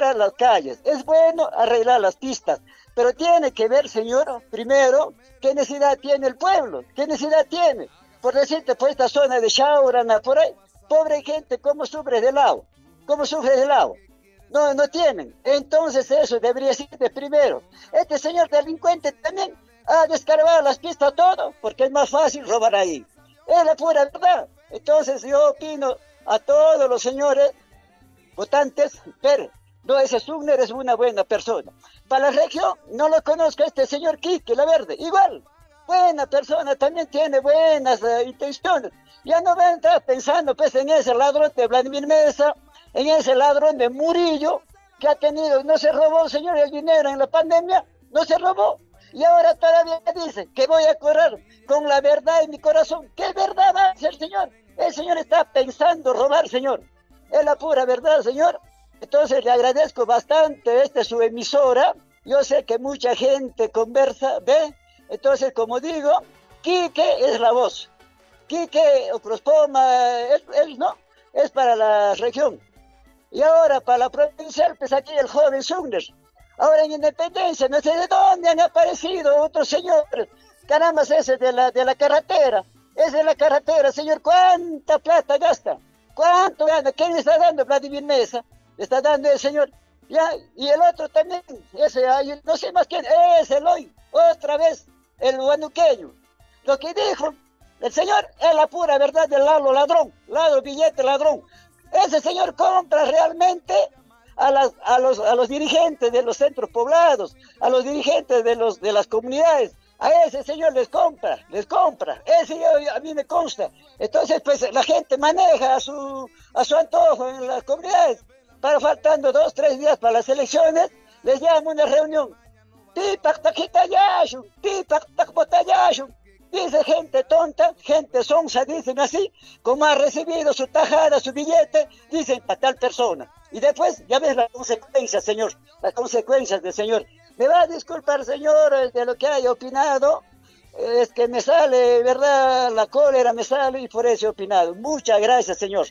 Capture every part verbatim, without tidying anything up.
mejorar las calles, es bueno arreglar las pistas, pero tiene que ver, señor, primero, qué necesidad tiene el pueblo, qué necesidad tiene. Por decirte, por esta zona de Chaurana, por ahí, pobre gente, cómo sufre del agua, cómo sufre del agua. No, no tienen. Entonces eso debería ser de primero. Este señor delincuente también ha descargado las pistas todo, porque es más fácil robar ahí. Es la pura verdad. Entonces yo opino a todos los señores votantes, pero no, ese Sumner es una buena persona. Para la región, no lo conozco a este señor Quique, la verde, igual. Buena persona, también tiene buenas uh, intenciones. Ya no van a estar pensando pues en ese ladrón de Vladimir Mesa, en ese ladrón de Murillo, que ha tenido, no se robó, señor, el dinero en la pandemia, no se robó. Y ahora todavía dice que voy a correr con la verdad en mi corazón. ¿Qué verdad va a ser, señor? El señor está pensando robar, señor. Es la pura verdad, señor. Entonces le agradezco bastante esta su emisora. Yo sé que mucha gente conversa, ¿ve? Entonces, como digo, Quique es la voz. Quique Ocrospoma, él, él no, es para la región. Y ahora para la provincial, pues aquí el joven Sumner. Ahora en Independencia, no sé de dónde han aparecido otros señores. Caramba, ese de la, de la carretera. Es de la carretera, señor. ¿Cuánta plata gasta? ¿Cuánto gana? ¿Quién le está dando? Vladimir Mesa. Le está dando el señor. Ya, y el otro también, ese, no sé más quién, es el hoy, otra vez, el huanuqueño. Lo que dijo el señor es la pura verdad del Lalo ladrón, Lalo billete ladrón. Ese señor compra realmente a, las, a, los, a los dirigentes de los centros poblados, a los dirigentes de, los, de las comunidades. A ese señor les compra, les compra. Ese yo, a mí me consta. Entonces, pues la gente maneja a su, a su antojo en las comunidades. Para faltando dos, tres días para las elecciones, les llamo a una reunión. Tipac taquitayashu, tipac tacbotayashu. Dice gente tonta, gente sonsa, dicen así, como ha recibido su tajada, su billete, dicen para tal persona. Y después ya ves las consecuencias, señor, las consecuencias del señor. Me va a disculpar, señor, de lo que haya opinado, es que me sale, ¿verdad? La cólera me sale y por eso he opinado. Muchas gracias, señor.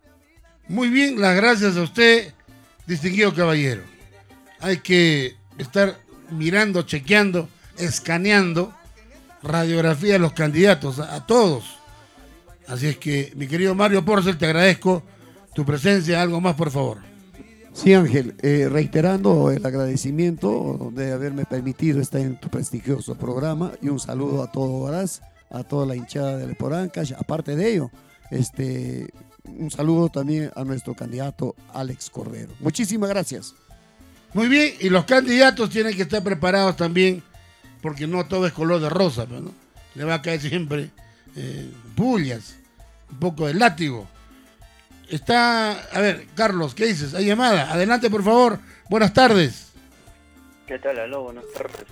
Muy bien, las gracias a usted, distinguido caballero. Hay que estar mirando, chequeando, escaneando radiografía de los candidatos, a, a todos. Así es que, mi querido Mario Porcel, te agradezco tu presencia. Algo más, por favor. Sí, Ángel, eh, reiterando el agradecimiento de haberme permitido estar en tu prestigioso programa y un saludo a todo Huaraz, a toda la hinchada de Leporancash. Aparte de ello, este, un saludo también a nuestro candidato Alex Cordero. Muchísimas gracias. Muy bien, y los candidatos tienen que estar preparados también, porque no todo es color de rosa, ¿no? Le va a caer siempre eh, pullas, un poco de látigo. Está, a ver, Carlos, ¿qué dices? Hay llamada. Adelante, por favor. Buenas tardes. ¿Qué tal, aló? Buenas tardes.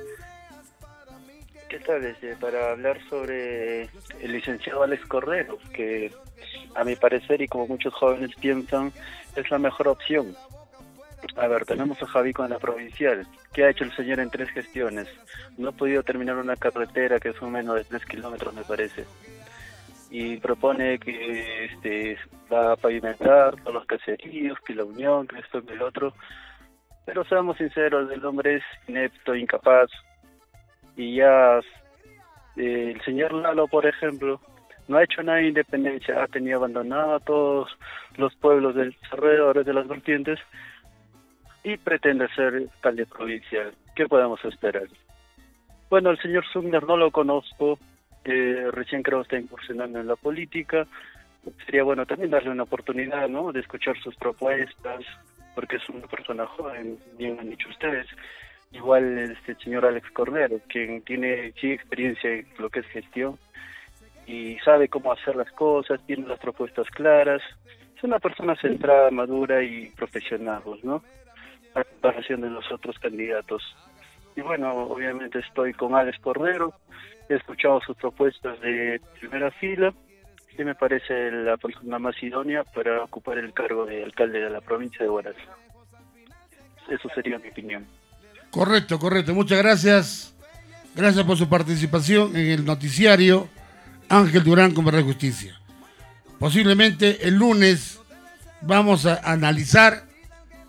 ¿Qué tal? Este, para hablar sobre el licenciado Alex Cordero, que a mi parecer y como muchos jóvenes piensan, es la mejor opción. A ver, tenemos a Javico en la provincial. ¿Qué ha hecho el señor en tres gestiones? No ha podido terminar una carretera que son menos de tres kilómetros, me parece. Y propone que este va a pavimentar todos los caseríos, que la unión, que esto, que el otro. Pero seamos sinceros, el hombre es inepto, incapaz. Y ya eh, el señor Lalo, por ejemplo, no ha hecho nada de independencia, ha tenido abandonado a todos los pueblos de los alrededores de las vertientes y pretende ser alcalde provincial. ¿Qué podemos esperar? Bueno, el señor Sumner no lo conozco. Eh, recién creo que está incursionando en la política. Sería bueno también darle una oportunidad, ¿no?, de escuchar sus propuestas, porque es una persona joven, bien han dicho ustedes. Igual este señor Alex Cordero, quien tiene sí experiencia en lo que es gestión y sabe cómo hacer las cosas, tiene las propuestas claras. Es una persona centrada, madura y profesional, ¿no?, a comparación de los otros candidatos. Y bueno, obviamente estoy con Alex Cordero. He escuchado sus propuestas de primera fila y me parece la persona más idónea para ocupar el cargo de alcalde de la provincia de Huaraz. Eso sería mi opinión. Correcto, correcto. Muchas gracias. Gracias por su participación en el noticiario Ángel Durán con Verdad y Justicia. Posiblemente el lunes vamos a analizar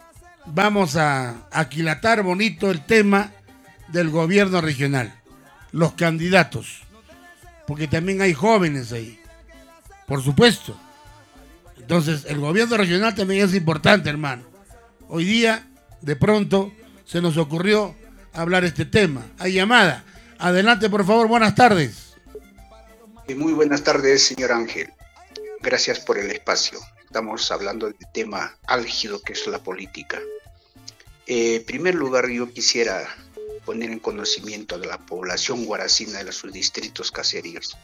vamos a aquilatar bonito el tema del gobierno regional, los candidatos, porque también hay jóvenes ahí, por supuesto. Entonces, el gobierno regional también es importante, hermano. Hoy día, de pronto, se nos ocurrió hablar este tema. Hay llamada. Adelante, por favor, buenas tardes. Muy buenas tardes, señor Ángel. Gracias por el espacio. Estamos hablando del tema álgido que es la política. Eh, en primer lugar, yo quisiera poner en conocimiento de la población guaracina de los subdistritos caseríos.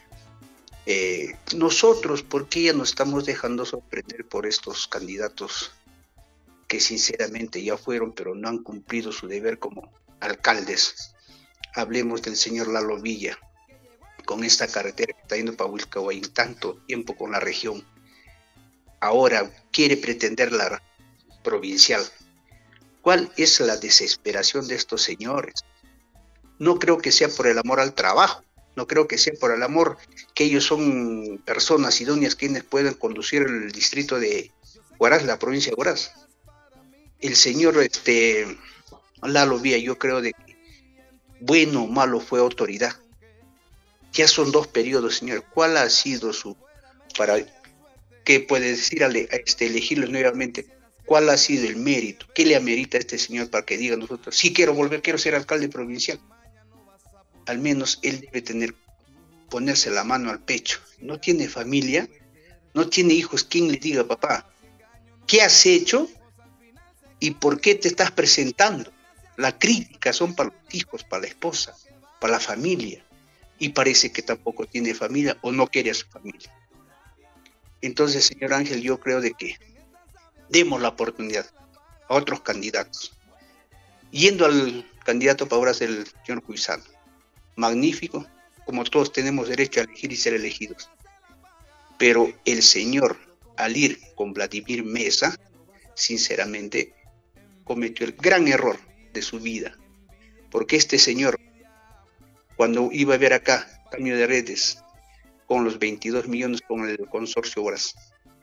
Eh, nosotros, ¿por qué ya nos estamos dejando sorprender por estos candidatos que sinceramente ya fueron, pero no han cumplido su deber como alcaldes? Hablemos del señor Lalo Villa, con esta carretera que está yendo para Huilcahuay, tanto tiempo con la región. Ahora quiere pretender la provincial. ¿Cuál es la desesperación de estos señores? No creo que sea por el amor al trabajo, no creo que sea por el amor que ellos son personas idóneas quienes pueden conducir el distrito de Huaraz, la provincia de Huaraz. El señor este, Lalo Villa, yo creo de que bueno o malo fue autoridad. Ya son dos periodos, señor. ¿Cuál ha sido su, para que puede decir a este, elegirlo nuevamente, cuál ha sido el mérito? ¿Qué le amerita a este señor para que diga nosotros, sí quiero volver, quiero ser alcalde provincial? Al menos él debe tener, ponerse la mano al pecho. No tiene familia, no tiene hijos, ¿quién le diga, papá, qué has hecho y por qué te estás presentando? Las críticas son para los hijos, para la esposa, para la familia. Y parece que tampoco tiene familia o no quiere a su familia. Entonces, señor Ángel, yo creo de que demos la oportunidad a otros candidatos. Yendo al candidato para ahora ser el señor Cuisano, magnífico, como todos tenemos derecho a elegir y ser elegidos. Pero el señor, al ir con Vladimir Mesa, sinceramente, cometió el gran error de su vida. Porque este señor, cuando iba a ver acá cambio de redes con los veintidós millones con el consorcio Huaraz,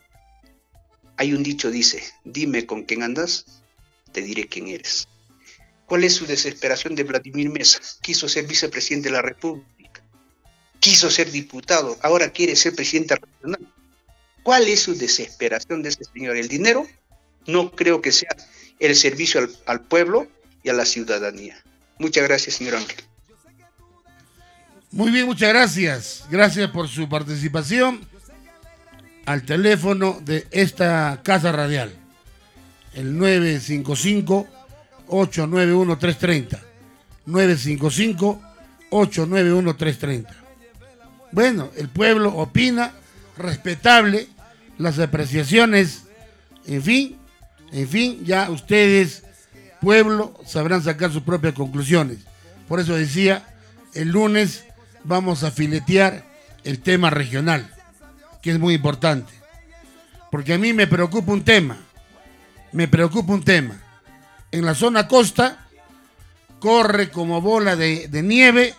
hay un dicho, dice, dime con quién andas, te diré quién eres. ¿Cuál es su desesperación de Vladimir Mesa? Quiso ser vicepresidente de la República, quiso ser diputado, ahora quiere ser presidente regional. ¿Cuál es su desesperación de ese señor? ¿El dinero? No creo que sea el servicio al, al pueblo y a la ciudadanía. Muchas gracias, señor Ángel. Muy bien, muchas gracias. Gracias por su participación al teléfono de esta casa radial, el nueve cinco cinco, ocho nueve uno, tres tres cero. nueve cinco cinco, ocho nueve uno, tres tres cero. Bueno, el pueblo opina, respetable, las apreciaciones, en fin, en fin, ya ustedes, pueblo, sabrán sacar sus propias conclusiones. Por eso decía, el lunes vamos a filetear el tema regional, que es muy importante, porque a mí me preocupa un tema, me preocupa un tema. En la zona costa corre como bola de, de nieve.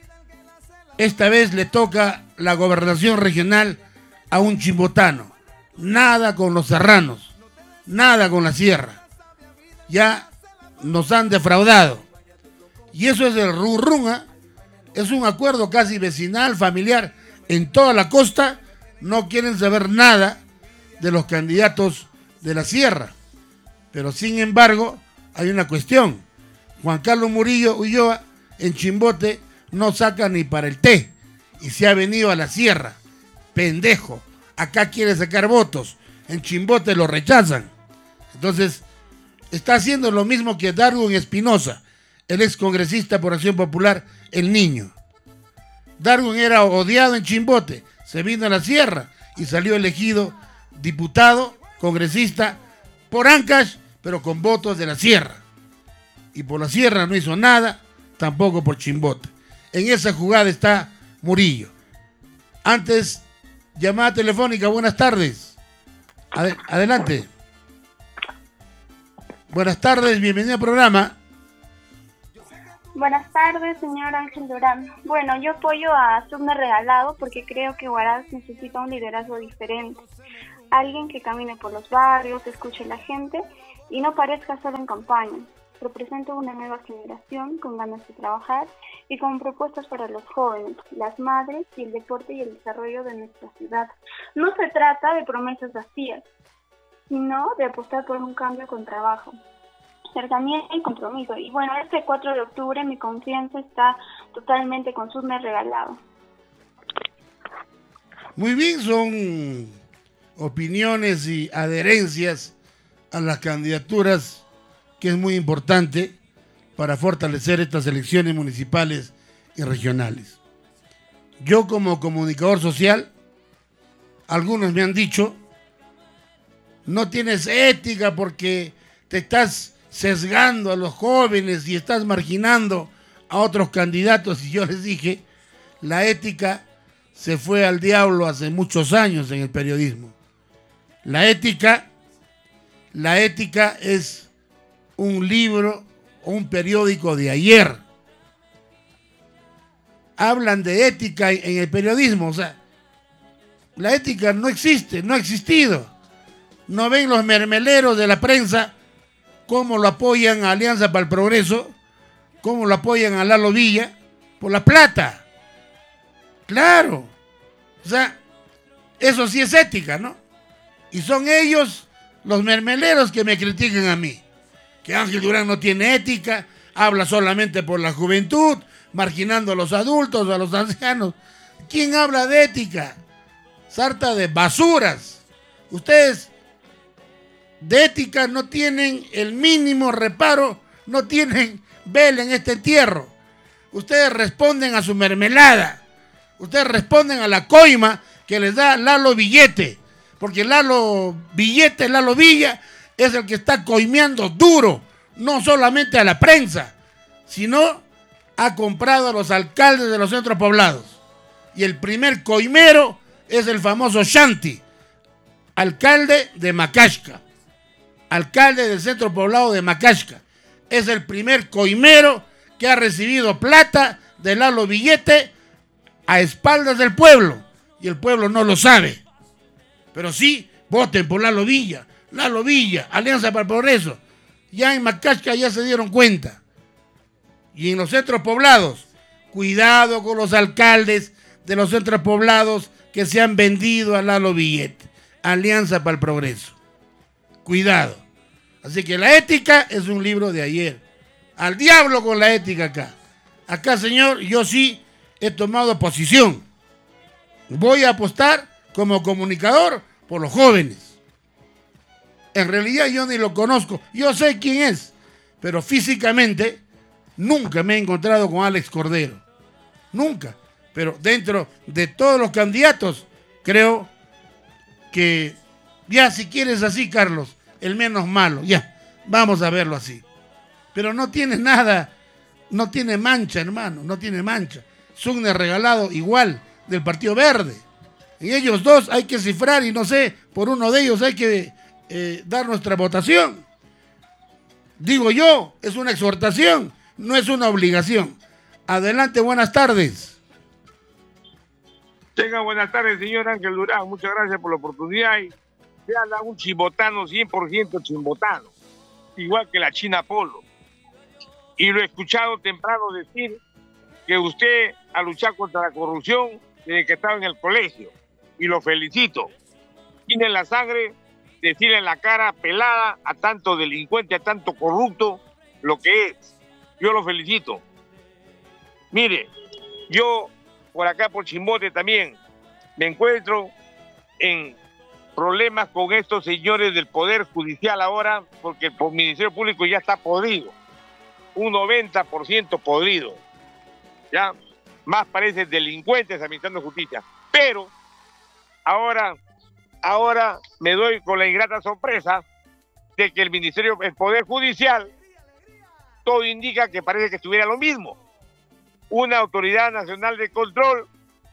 Esta vez le toca la gobernación regional a un chimbotano. Nada con los serranos, nada con la sierra. Ya nos han defraudado. Y eso es el rurrunga. Es un acuerdo casi vecinal, familiar. En toda la costa no quieren saber nada de los candidatos de la sierra. Pero sin embargo, hay una cuestión. Juan Carlos Murillo Ulloa en Chimbote no saca ni para el té. Y se ha venido a la sierra. Pendejo. Acá quiere sacar votos. En Chimbote lo rechazan. Entonces, está haciendo lo mismo que Darwin Espinosa, el ex congresista por Acción Popular, el Niño. Darwin era odiado en Chimbote, se vino a la sierra y salió elegido diputado, congresista, por Ancash, pero con votos de la sierra. Y por la sierra no hizo nada, tampoco por Chimbote. En esa jugada está Murillo. Antes, llamada telefónica, buenas tardes. Ad- adelante. Buenas tardes, bienvenido al programa. Buenas tardes, señor Ángel Durán. Bueno, yo apoyo a Subme Regalado porque creo que Huaraz necesita un liderazgo diferente. Alguien que camine por los barrios, escuche a la gente y no parezca solo en campaña. Represento una nueva generación con ganas de trabajar y con propuestas para los jóvenes, las madres y el deporte y el desarrollo de nuestra ciudad. No se trata de promesas vacías, sino de apostar por un cambio con trabajo, cercanía y compromiso. Y bueno, este cuatro de octubre mi confianza está totalmente con Sumner Regalado. Muy bien, son opiniones y adherencias a las candidaturas, que es muy importante para fortalecer estas elecciones municipales y regionales. Yo, como comunicador social, algunos me han dicho, no tienes ética porque te estás sesgando a los jóvenes y estás marginando a otros candidatos. Y yo les dije, la ética se fue al diablo hace muchos años en el periodismo. La ética, la ética es un libro o un periódico de ayer. Hablan de ética en el periodismo, o sea, la ética no existe, no ha existido. ¿No ven los mermeleros de la prensa cómo lo apoyan a Alianza para el Progreso? ¿Cómo lo apoyan a Lalo Villa? Por la plata. Claro. O sea, eso sí es ética, ¿no? Y son ellos, los mermeleros, que me critican a mí. Que Ángel Durán no tiene ética, habla solamente por la juventud, marginando a los adultos, a los ancianos. ¿Quién habla de ética? Sarta de basuras. Ustedes de ética no tienen el mínimo reparo, no tienen vela en este entierro. Ustedes responden a su mermelada. Ustedes responden a la coima que les da Lalo Billete. Porque Lalo Billete, Lalo Villa, es el que está coimeando duro, no solamente a la prensa, sino ha comprado a los alcaldes de los centros poblados. Y el primer coimero es el famoso Shanti, alcalde de Macashca, alcalde del centro poblado de Macashca. Es el primer coimero que ha recibido plata de Lalo Billete a espaldas del pueblo. Y el pueblo no lo sabe. Pero sí, voten por Lalo Villa. Lalo Villa, Alianza para el Progreso. Ya en Macashca ya se dieron cuenta. Y en los centros poblados, cuidado con los alcaldes de los centros poblados que se han vendido a Lalo Billete. Alianza para el Progreso. Cuidado. Así que la ética es un libro de ayer. Al diablo con la ética acá. Acá, señor, yo sí he tomado posición. Voy a apostar como comunicador por los jóvenes. En realidad yo ni lo conozco. Yo sé quién es. Pero físicamente nunca me he encontrado con Alex Cordero. Nunca. Pero dentro de todos los candidatos, creo que ya, si quieres así, Carlos, el menos malo. Ya, vamos a verlo así. Pero no tiene nada, no tiene mancha, hermano, no tiene mancha. Sumner Regalado igual, del Partido Verde. En ellos dos hay que cifrar y no sé, por uno de ellos hay que eh, dar nuestra votación. Digo yo, es una exhortación, no es una obligación. Adelante, buenas tardes. Tenga buenas tardes, señor Ángel Durán. Muchas gracias por la oportunidad. Y se habla un chimbotano, cien por ciento chimbotano, igual que la China Polo. Y lo he escuchado temprano decir que usted ha luchado contra la corrupción desde que estaba en el colegio. Y lo felicito. Tiene la sangre, decirle en la cara pelada a tanto delincuente, a tanto corrupto, lo que es. Yo lo felicito. Mire, yo por acá, por Chimbote también, me encuentro en problemas con estos señores del Poder Judicial ahora, porque el Ministerio Público ya está podrido, un noventa por ciento podrido, ya, más parecen delincuentes administrando justicia, pero ahora, ahora me doy con la ingrata sorpresa de que el Ministerio, el Poder Judicial, todo indica que parece que estuviera lo mismo. Una autoridad nacional de control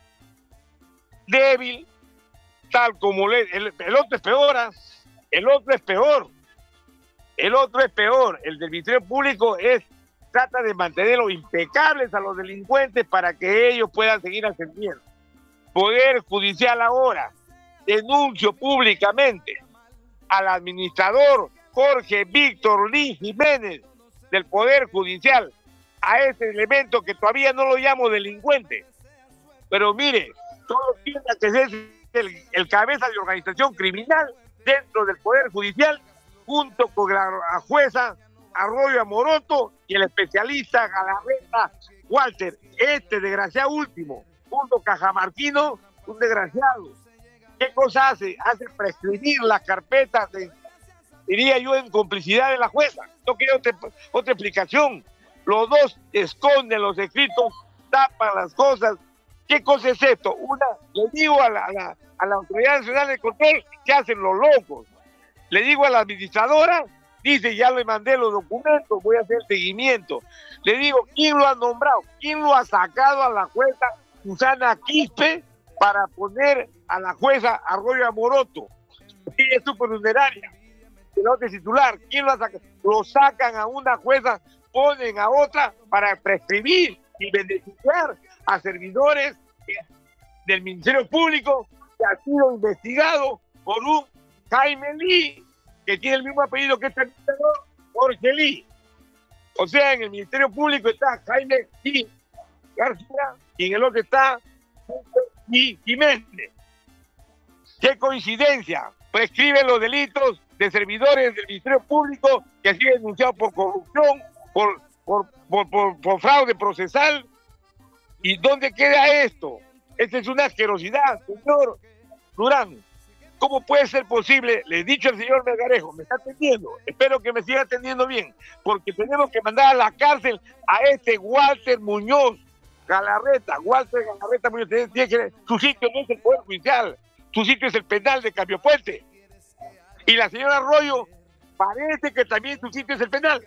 débil, tal como le, el, el otro es peor, ¿eh? el otro es peor, el otro es peor, el del Ministerio Público es, trata de mantenerlos impecables a los delincuentes para que ellos puedan seguir ascendiendo. Poder Judicial ahora, denuncio públicamente al administrador Jorge Víctor Lee Jiménez del Poder Judicial, a ese elemento que todavía no lo llamo delincuente. Pero mire, todo tiene que ser el, el cabeza de organización criminal dentro del Poder Judicial, junto con la, la jueza Arroyo Amoroto y el especialista Galarreta Walter. Este desgraciado último, junto con Cajamarquino, un desgraciado. ¿Qué cosa hace? Hace prescribir las carpetas, de, diría yo, en complicidad de la jueza. No quiero otra, otra explicación. Los dos esconden los escritos, tapan las cosas. ¿Qué cosa es esto? Una, le digo a la, a la, a la Autoridad Nacional de Control que hacen los locos. Le digo a la administradora, dice, ya le mandé los documentos, voy a hacer seguimiento. Le digo, ¿quién lo ha nombrado? ¿Quién lo ha sacado a la jueza Susana Quispe para poner a la jueza Arroyo Amoroto? Ella es supernumeraria, el otro titular. ¿Quién lo ha sacado? Lo sacan a una jueza, ponen a otra para prescribir y beneficiar a servidores del Ministerio Público que ha sido investigado por un Jaime Lee, que tiene el mismo apellido que este administrador, Jorge Lee. O sea, en el Ministerio Público está Jaime Lee García y en el otro está Lee Jiménez. ¡Qué coincidencia! Prescriben los delitos de servidores del Ministerio Público que han sido denunciados por corrupción, por, por, por, por, por fraude procesal. ¿Y dónde queda esto? Esta es una asquerosidad, señor Durán. ¿Cómo puede ser posible? Le he dicho al señor Melgarejo, me está atendiendo, espero que me siga atendiendo bien, porque tenemos que mandar a la cárcel a este Walter Muñoz Galarreta. Walter Galarreta Muñoz, tiene que, su sitio no es el Poder Judicial, su sitio es el penal de Cambio Puente. Y la señora Arroyo, parece que también su sitio es el penal.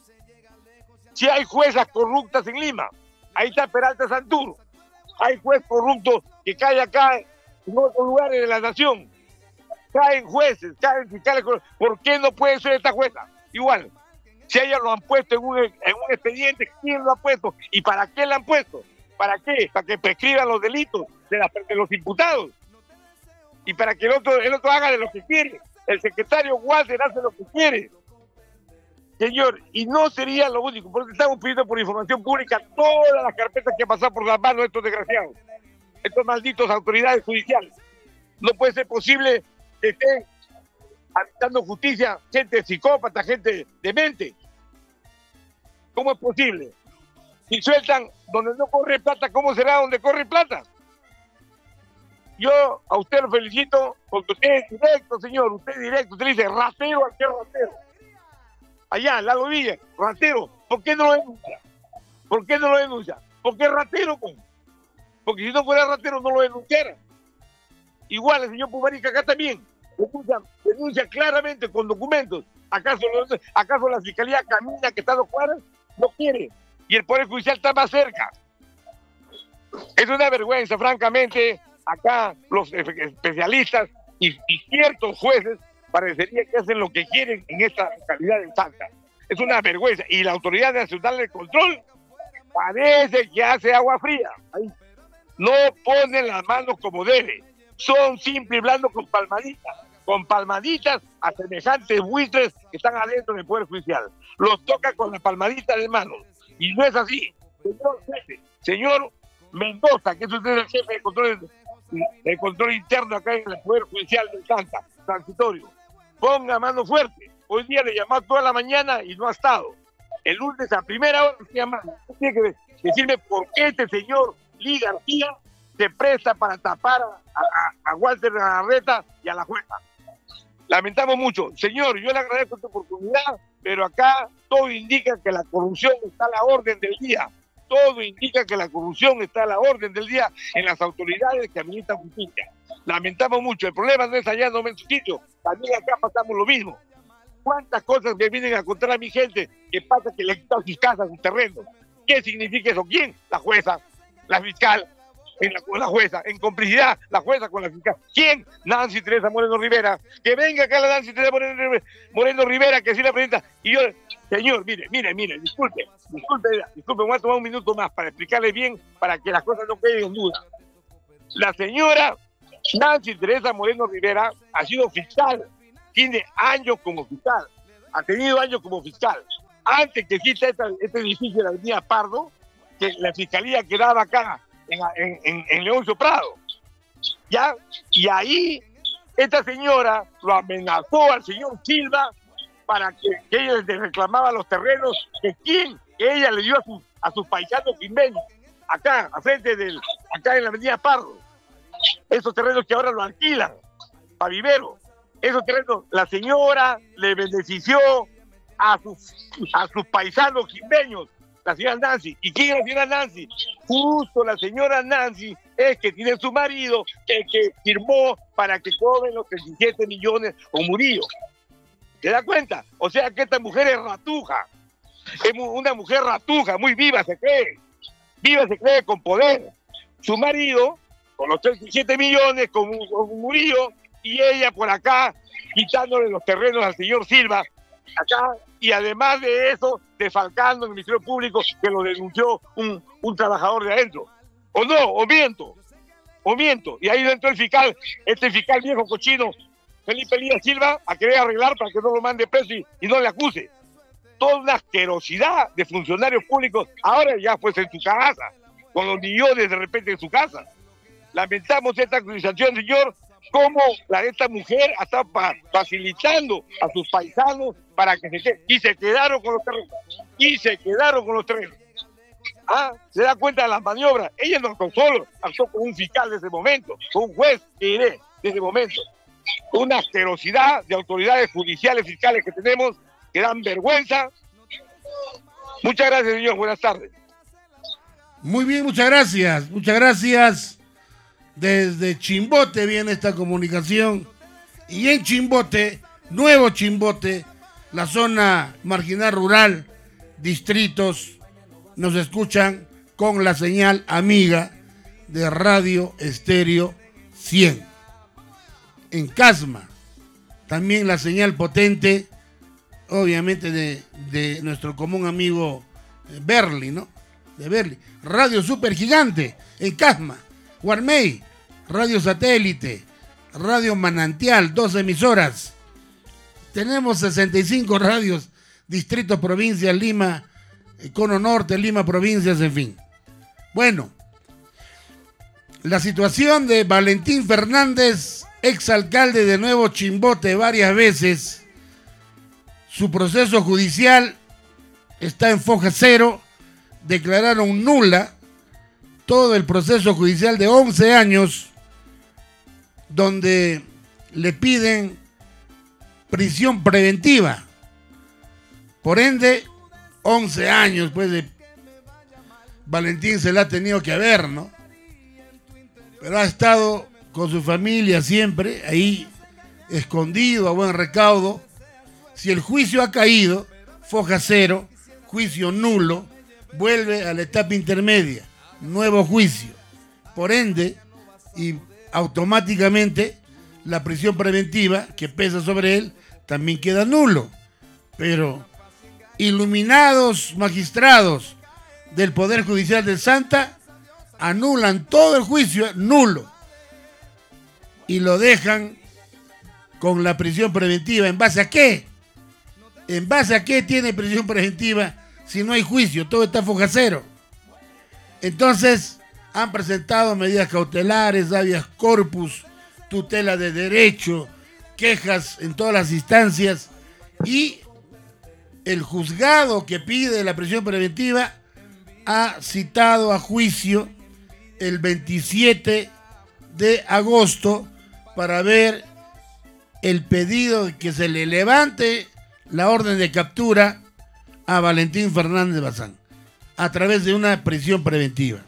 Si hay juezas corruptas en Lima, ahí está Peralta Santuro, hay juez corrupto que cae acá en otros lugares de la nación. Caen jueces, caen fiscales. ¿Por qué no puede ser esta jueza? Igual, si ellos lo han puesto en un, en un expediente, ¿quién lo ha puesto? ¿Y para qué lo han puesto? ¿Para qué? Para que prescriban los delitos de, la, de los imputados. Y para que el otro, el otro haga de lo que quiere. El secretario Walter hace lo que quiere. Señor, y no sería lo único, porque estamos pidiendo por información pública todas las carpetas que han pasado por las manos de estos desgraciados, estos malditos autoridades judiciales. No puede ser posible que estén dando justicia gente psicópata, gente demente. ¿Cómo es posible? Si sueltan donde no corre plata, ¿cómo será donde corre plata? Yo a usted lo felicito porque usted es directo, señor, usted es directo. Usted dice ratero al que es ratero. Allá, al lado de Villa, ratero. ¿Por qué no lo denuncia? ¿Por qué no lo denuncia? Porque es ratero, con. Porque si no fuera ratero no lo denunciara. Igual el señor Pumarica acá también denuncia, denuncia claramente con documentos. ¿Acaso, ¿Acaso la Fiscalía camina que está a dos cuadras? No quiere. Y el Poder Judicial está más cerca. Es una vergüenza, francamente. Acá los especialistas y, y ciertos jueces parecería que hacen lo que quieren en esta localidad de Salta. Es una vergüenza. Y la Autoridad Nacional de Control parece que hace agua fría. Ahí. No ponen las manos como debe. Son simple y blando con palmaditas. Con palmaditas a semejantes buitres que están adentro del Poder Judicial. Los toca con la palmadita de manos. Y no es así. Señor jefe, señor Mendoza, que es usted el jefe de control, de control interno acá en el Poder Judicial de Salta, transitorio. Ponga mano fuerte. Hoy día le llamó toda la mañana y no ha estado. El lunes a primera hora se llama. Tiene que decirme por qué este señor Lee García se presta para tapar a, a, a Walter Galarreta y a la jueza. Lamentamos mucho. Señor, yo le agradezco esta oportunidad, pero acá todo indica que la corrupción está a la orden del día. Todo indica que la corrupción está a la orden del día en las autoridades que administran justicia. Lamentamos mucho. El problema no es allá, no en su sitio. También acá pasamos lo mismo. ¿Cuántas cosas me vienen a contar a mi gente que pasa que le han quitado sus casas, sus terrenos? ¿Qué significa eso? ¿Quién? La jueza, la fiscal, en la, con la jueza, en complicidad, la jueza con la fiscal. ¿Quién? Nancy Teresa Moreno Rivera. Que venga acá la Nancy Teresa Moreno, Moreno Rivera, que sí la presenta. Y yo, señor, mire, mire, mire, disculpe, disculpe, disculpe, me voy a tomar un minuto más para explicarle bien, para que las cosas no queden en duda. La señora Nancy Teresa Moreno Rivera ha sido fiscal, tiene años como fiscal. ha tenido años como fiscal. Antes que exista esta, este edificio de la avenida Pardo, que la fiscalía quedaba acá, en, en, en, en Leoncio Prado. ¿Ya? Y ahí esta señora lo amenazó al señor Silva para que, que ella le reclamaba los terrenos que quien que ella le dio a, su, a sus paisanos quimbeños, acá, a frente del, acá en la avenida Pardo. Esos terrenos que ahora lo alquilan para vivero. Esos terrenos, la señora le benefició a sus, a sus paisanos quimbeños, la señora Nancy. ¿Y quién es la señora Nancy? Justo la señora Nancy es que tiene su marido, que, que firmó para que cobren los treinta y siete millones con Murillo. ¿Te das cuenta? O sea que esta mujer es ratuja. Es una mujer ratuja, muy viva se cree. Viva se cree con poder. Su marido, con los treinta y siete millones, con, con Murillo, y ella por acá, quitándole los terrenos al señor Silva, acá, y además de eso, defalcando en el Ministerio Público que lo denunció un, un trabajador de adentro. ¿O no? ¿O miento? ¿O miento? Y ahí entró el fiscal, este fiscal viejo cochino, Felipe Elías Silva, a querer arreglar para que no lo mande preso y, y no le acuse. Toda una asquerosidad de funcionarios públicos, ahora ya pues en su casa, con los millones de repente en su casa. Lamentamos esta acusación, señor, cómo la de esta mujer está facilitando a sus paisanos para que se queden. Y se quedaron con los terrenos. Y se quedaron con los terrenos. Ah, se da cuenta de las maniobras. Ella no actuó solo, actuó con un fiscal de ese momento, con un juez, que diré, de ese momento. Una asquerosidad de autoridades judiciales, fiscales que tenemos, que dan vergüenza. Muchas gracias, señor. Buenas tardes. Muy bien, muchas gracias. Muchas gracias. Desde Chimbote viene esta comunicación. Y en Chimbote, Nuevo Chimbote, la zona marginal rural, distritos, nos escuchan con la señal amiga de Radio Estéreo cien. En Casma, también la señal potente, obviamente de, de nuestro común amigo Berli, ¿no? De Berli. Radio Super Gigante en Casma. Guarmey, Radio Satélite, Radio Manantial, dos emisoras. Tenemos sesenta y cinco radios, distritos, provincias, Lima, Cono Norte, Lima, provincias, en fin. Bueno, la situación de Valentín Fernández, exalcalde de Nuevo Chimbote varias veces, su proceso judicial está en foja cero, declararon nula todo el proceso judicial de once años, donde le piden prisión preventiva. Por ende, once años, pues, de Valentín se la ha tenido que haber, ¿no? Pero ha estado con su familia siempre, ahí, escondido, a buen recaudo. Si el juicio ha caído, foja cero, juicio nulo, vuelve a la etapa intermedia, nuevo juicio. Por ende, y automáticamente, la prisión preventiva que pesa sobre él también queda nulo. Pero iluminados magistrados del Poder Judicial de Santa anulan todo el juicio nulo y lo dejan con la prisión preventiva. ¿En base a qué? ¿En base a qué tiene prisión preventiva si no hay juicio? Todo está foja cero. Entonces han presentado medidas cautelares, habeas corpus, tutela de derecho, quejas en todas las instancias, y el juzgado que pide la prisión preventiva ha citado a juicio el veintisiete de agosto para ver el pedido de que se le levante la orden de captura a Valentín Fernández Bazán a través de una prisión preventiva.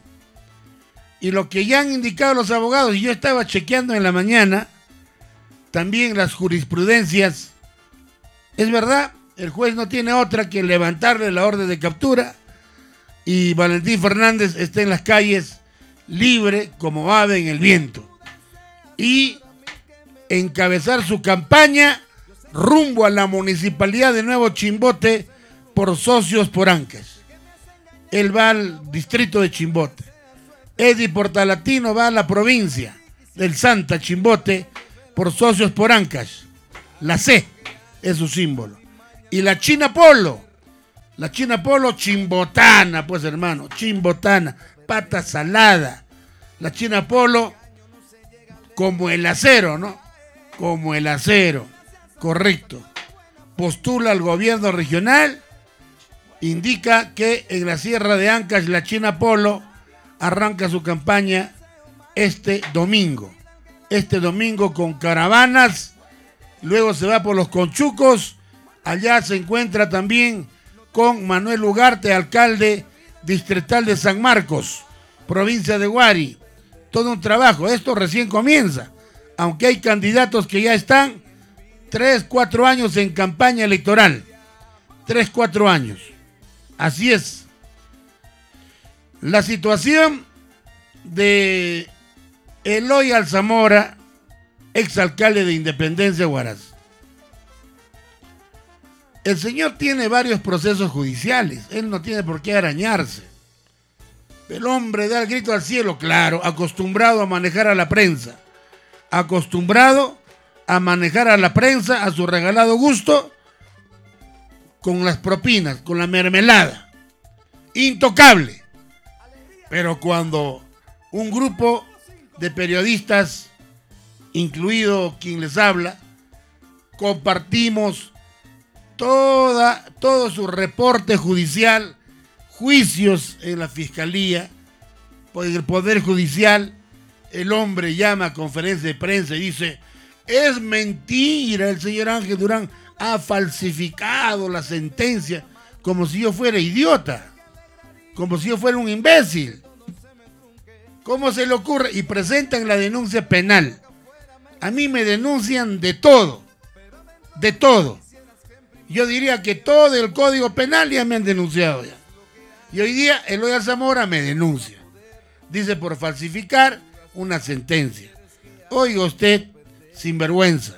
Y lo que ya han indicado los abogados, y yo estaba chequeando en la mañana, también las jurisprudencias, es verdad, el juez no tiene otra que levantarle la orden de captura y Valentín Fernández está en las calles libre como ave en el viento y encabezar su campaña rumbo a la municipalidad de Nuevo Chimbote por Socios por Ancash. Él va al distrito de Chimbote. Eddie Portalatino va a la provincia del Santa Chimbote por Socios por Ancash. La C es su símbolo. Y la China Polo, la China Polo chimbotana, pues hermano, chimbotana, pata salada. La China Polo como el acero, ¿no? Como el acero, correcto. Postula al gobierno regional, indica que en la Sierra de Ancash la China Polo arranca su campaña este domingo. Este domingo con caravanas, luego se va por los Conchucos, allá se encuentra también con Manuel Ugarte, alcalde distrital de San Marcos, provincia de Huari. Todo un trabajo, esto recién comienza, aunque hay candidatos que ya están tres, cuatro años en campaña electoral. Tres, cuatro años. Así es. La situación de Eloy Alzamora, exalcalde de Independencia, Huaraz. El señor tiene varios procesos judiciales, él no tiene por qué arañarse. El hombre da el grito al cielo, claro, acostumbrado a manejar a la prensa, acostumbrado a manejar a la prensa a su regalado gusto, con las propinas, con la mermelada, intocable. Pero cuando un grupo de periodistas, incluido quien les habla, compartimos toda, todo su reporte judicial, juicios en la fiscalía, por el Poder Judicial, el hombre llama a conferencia de prensa y dice: es mentira, el señor Ángel Durán ha falsificado la sentencia, como si yo fuera idiota, como si yo fuera un imbécil. ¿Cómo se le ocurre? Y presentan la denuncia penal. A mí me denuncian de todo, de todo. Yo diría que todo el Código Penal ya me han denunciado ya. Y hoy día Eloy Alzamora me denuncia. Dice por falsificar una sentencia. Oiga usted, sinvergüenza.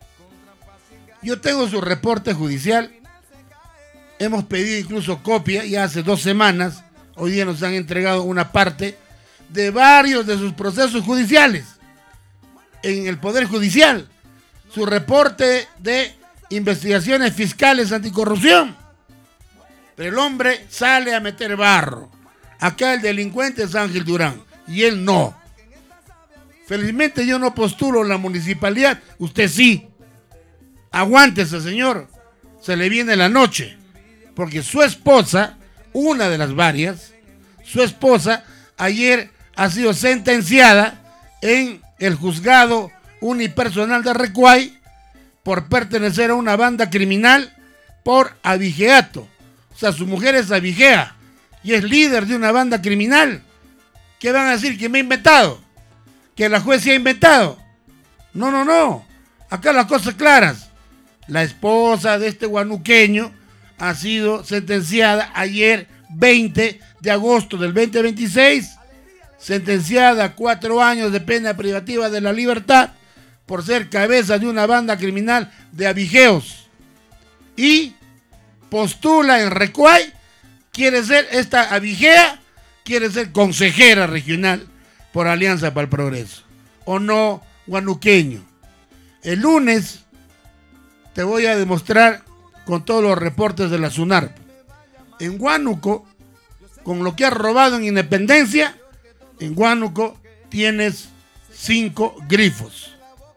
Yo tengo su reporte judicial. Hemos pedido incluso copia ya hace dos semanas. Hoy día nos han entregado una parte de varios de sus procesos judiciales en el Poder Judicial. Su reporte de investigaciones fiscales anticorrupción. Pero el hombre sale a meter barro. Acá el delincuente es Ángel Durán y él no. Felizmente yo no postulo en la municipalidad, usted sí. Aguántese, señor, se le viene la noche, porque su esposa, una de las varias, su esposa ayer ha sido sentenciada en el juzgado unipersonal de Recuay por pertenecer a una banda criminal por abigeato. O sea, su mujer es abigea y es líder de una banda criminal. ¿Qué van a decir? ¿Que me ha inventado? ¿Que la juez se ha inventado? No, no, no. Acá las cosas claras. La esposa de este guanuqueño ha sido sentenciada ayer, veinte de agosto del veinte veintiséis, sentenciada a cuatro años de pena privativa de la libertad por ser cabeza de una banda criminal de abigeos. Y postula en Recuay, quiere ser esta abigea, quiere ser consejera regional por Alianza para el Progreso. ¿O no, guanuqueño? El lunes te voy a demostrar con todos los reportes de la SUNARP. En Huánuco, con lo que has robado en Independencia, en Huánuco tienes cinco grifos.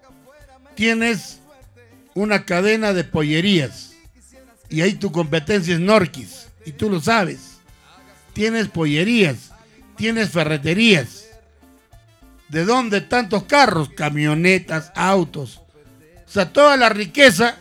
Tienes una cadena de pollerías. Y ahí tu competencia es Norquis. Y tú lo sabes. Tienes pollerías. Tienes ferreterías. ¿De dónde tantos carros? Camionetas, autos. O sea, toda la riqueza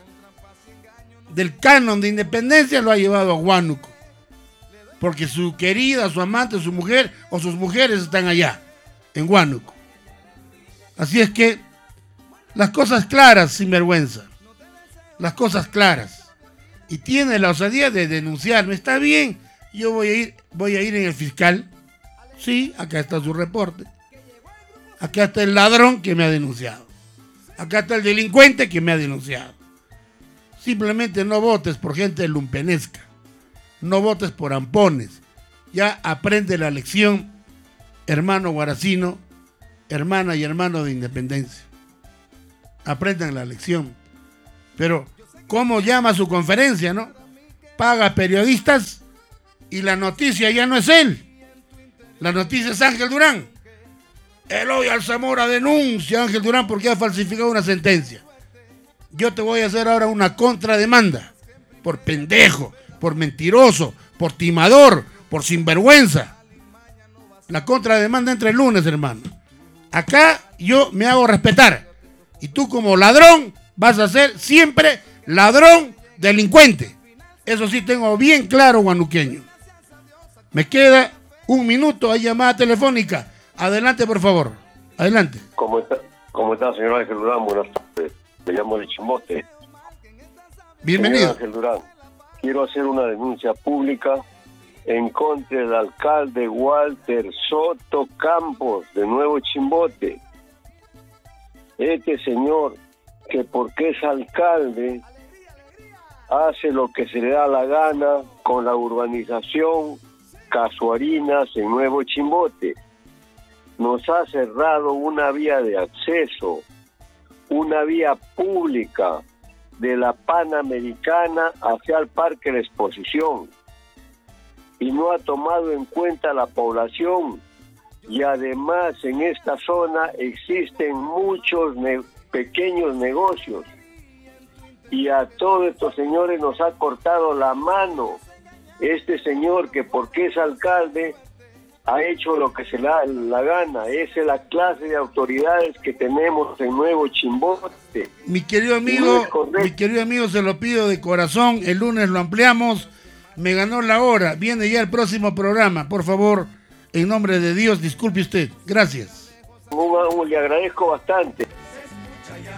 del canon de Independencia lo ha llevado a Huánuco. Porque su querida, su amante, su mujer o sus mujeres están allá, en Huánuco. Así es que las cosas claras, sin vergüenza. Las cosas claras. Y tiene la osadía de denunciarme. Está bien, yo voy a ir, voy a ir en el fiscal. Sí, acá está su reporte. Acá está el ladrón que me ha denunciado. Acá está el delincuente que me ha denunciado. Simplemente no votes por gente lumpenesca. No votes por ampones. Ya aprende la lección, hermano guaracino, hermana y hermano de Independencia. Aprendan la lección. Pero cómo llama su conferencia, ¿no? Paga periodistas y la noticia ya no es él. La noticia es Ángel Durán. Eloy Alzamora denuncia a Ángel Durán porque ha falsificado una sentencia. Yo te voy a hacer ahora una contrademanda por pendejo, por mentiroso, por timador, por sinvergüenza. La contrademanda entra el lunes, hermano. Acá yo me hago respetar. Y tú como ladrón vas a ser siempre ladrón delincuente. Eso sí tengo bien claro, guanuqueño. Me queda un minuto, hay llamada telefónica. Adelante, por favor. Adelante. ¿Cómo está, cómo está señor Ángel Durán? Buenas tardes. Me llamo de Chimbote. Bienvenido. Señor Ángel Durán, quiero hacer una denuncia pública en contra del alcalde Walter Soto Campos, de Nuevo Chimbote. Este señor, que porque es alcalde, hace lo que se le da la gana con la urbanización Casuarinas en Nuevo Chimbote. Nos ha cerrado una vía de acceso, una vía pública de la Panamericana hacia el Parque de la Exposición, y no ha tomado en cuenta la población. Y además en esta zona existen muchos ne- pequeños negocios, y a todos estos señores nos ha cortado la mano. Este señor, que porque es alcalde, ha hecho lo que se le da la gana. Esa es la clase de autoridades que tenemos en Nuevo Chimbote. Mi querido amigo, no mi querido amigo, se lo pido de corazón. El lunes lo ampliamos. Me ganó la hora. Viene ya el próximo programa. Por favor, en nombre de Dios, disculpe usted. Gracias. Le agradezco bastante.